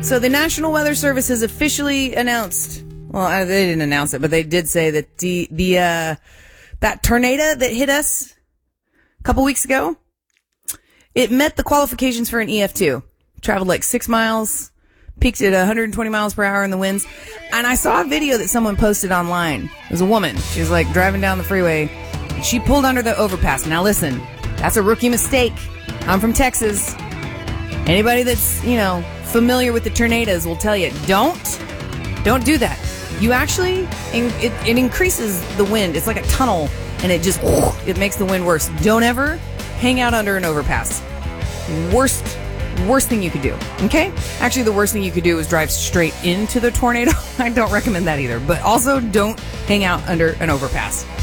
So the National Weather Service has officially announced, well, they didn't announce it, but they did say that that tornado that hit us a couple weeks ago, it met the qualifications for an EF2. Traveled like 6 miles, peaked at 120 miles per hour in the winds. And I saw a video that someone posted online. It was a woman. She was like driving down the freeway. She pulled under the overpass. Now listen, that's a rookie mistake. I'm from Texas. Anybody that's, familiar with the tornadoes will tell you, don't do that. You actually, it increases the wind. It's like a tunnel, and it makes the wind worse. Don't ever hang out under an overpass. Worst thing you could do. Okay? Actually, the worst thing you could do is drive straight into the tornado. I don't recommend that either. But also, don't hang out under an overpass.